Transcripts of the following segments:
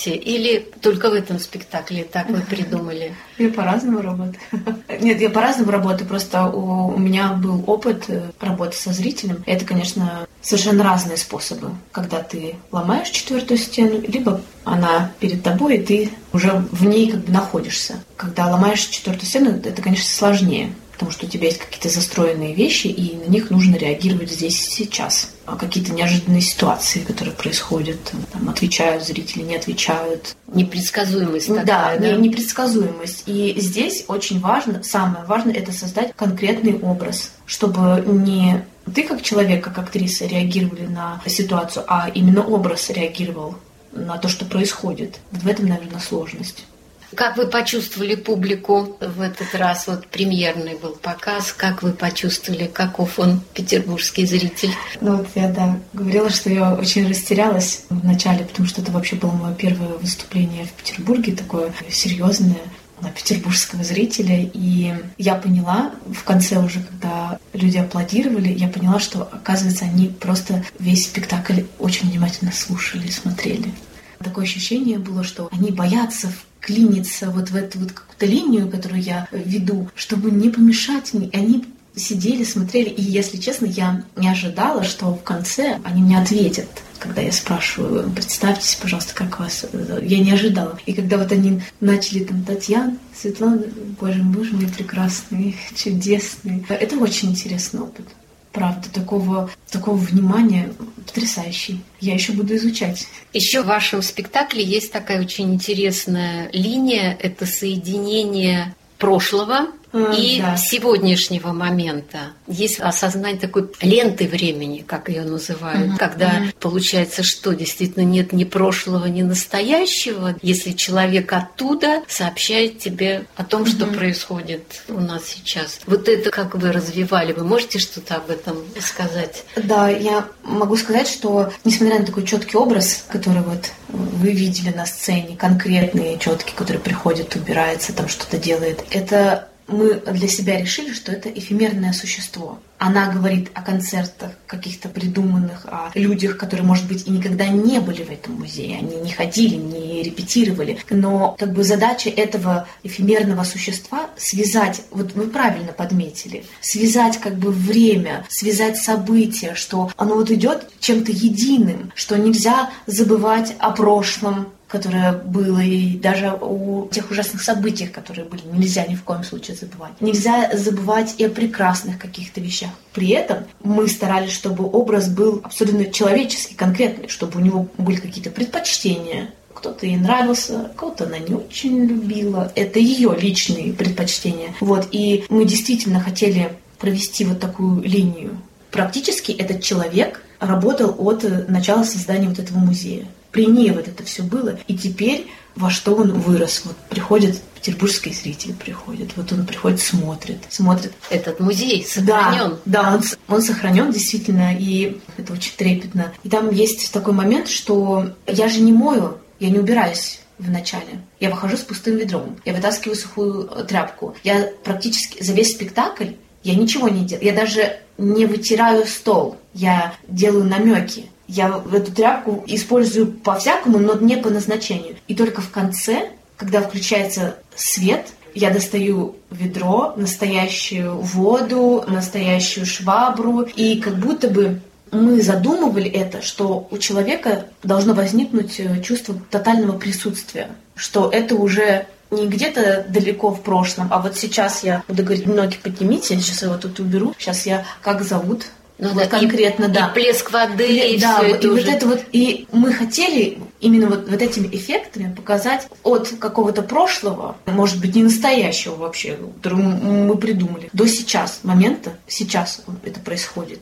работаете? Или только в этом спектакле так вы придумали? Я по-разному работаю. Нет, я по-разному работаю, просто у меня был опыт работы со зрителем. Это, конечно, совершенно разные способы, когда ты ломаешь четвертую стену, либо она перед тобой, и ты уже в ней как бы находишься. Когда ломаешь четвертую стену, это, конечно, сложнее, потому что у тебя есть какие-то застроенные вещи, и на них нужно реагировать здесь и сейчас. А какие-то неожиданные ситуации, которые происходят, там, отвечают зрители, не отвечают. Непредсказуемость такая, да? Непредсказуемость. И здесь очень важно, самое важное, это создать конкретный образ, чтобы не ты как человек, как актриса реагировали на ситуацию, а именно образ реагировал на то, что происходит. Вот в этом, наверное, сложность. Как вы почувствовали публику в этот раз? Вот премьерный был показ. Как вы почувствовали, каков он, петербургский зритель? Ну вот я, говорила, что я очень растерялась в начале, потому что это вообще было мое первое выступление в Петербурге, такое серьезное, на петербургского зрителя. И я поняла в конце уже, когда люди аплодировали, я поняла, что, оказывается, они просто весь спектакль очень внимательно слушали и смотрели. Такое ощущение было, что они боятся вклиниться вот в эту вот какую-то линию, которую я веду, чтобы не помешать мне. Они сидели, смотрели, и, если честно, я не ожидала, что в конце они мне ответят, когда я спрашиваю: представьтесь, пожалуйста, как вас... Я не ожидала. И когда вот они начали там: Татьяна, Светлана, боже мой, прекрасный, чудесный. Это очень интересный опыт. Правда, такого внимания потрясающий. Я еще буду изучать. Еще в вашем спектакле есть такая очень интересная линия. Это соединение прошлого и сегодняшнего момента. Есть осознание такой ленты времени, как ее называют, когда получается, что действительно нет ни прошлого, ни настоящего, если человек оттуда сообщает тебе о том, что происходит у нас сейчас. Вот это как вы развивали? Вы можете что-то об этом сказать? Да, я могу сказать, что несмотря на такой четкий образ, который вот вы видели на сцене, конкретный, четкий, который приходит, убирается, там что-то делает, это мы для себя решили, что это эфемерное существо. Она говорит о концертах каких-то придуманных, о людях, которые, может быть, и никогда не были в этом музее. Они не ходили, не репетировали. Но как бы задача этого эфемерного существа связать, вот вы правильно подметили, связать как бы время, связать события, что оно вот идет чем-то единым, что нельзя забывать о прошлом, которое было, и даже о тех ужасных событиях, которые были, нельзя ни в коем случае забывать. Нельзя забывать и о прекрасных каких-то вещах. При этом мы старались, чтобы образ был абсолютно человеческий, конкретный, чтобы у него были какие-то предпочтения. Кто-то ей нравился, кого-то она не очень любила. Это ее личные предпочтения. Вот. И мы действительно хотели провести вот такую линию. Практически этот человек работал от начала создания вот этого музея. При ней вот это все было. И теперь во что он вырос. Вот приходит петербургский зритель, вот он приходит, смотрит. Этот музей сохранен. Да, он сохранен действительно, и это очень трепетно. И там есть такой момент, что я же не мою, я не убираюсь в начале. Я выхожу с пустым ведром, я вытаскиваю сухую тряпку. Я практически за весь спектакль я ничего не делаю. Я даже не вытираю стол. Я делаю намеки. Я эту тряпку использую по-всякому, но не по назначению. И только в конце, когда включается свет, я достаю ведро, настоящую воду, настоящую швабру. И как будто бы мы задумывали это, что у человека должно возникнуть чувство тотального присутствия. Что это уже не где-то далеко в прошлом, а вот сейчас я буду говорить: ноги поднимите, сейчас я его тут уберу, сейчас я как зовут? Ну, вот да, конкретно, и плеск воды, и да, все и это вот уже... это вот, и мы хотели именно вот этими эффектами показать от какого-то прошлого, может быть, не настоящего вообще, который мы придумали, до момента, сейчас это происходит.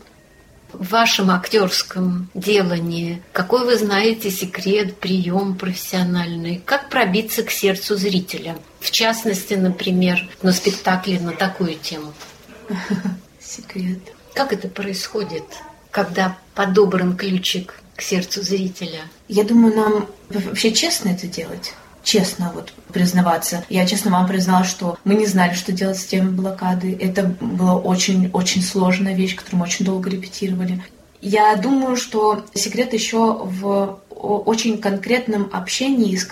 В вашем актерском делании какой вы знаете секрет, прием профессиональный? Как пробиться к сердцу зрителя? В частности, например, на спектакле на такую тему. Секрет. Как это происходит, когда подобран ключик к сердцу зрителя? Я думаю, нам вообще честно это делать. Честно вот признаваться. Я честно вам призналась, что мы не знали, что делать с темой блокады. Это была очень-очень сложная вещь, которую мы очень долго репетировали. Я думаю, что секрет еще в очень конкретном общении с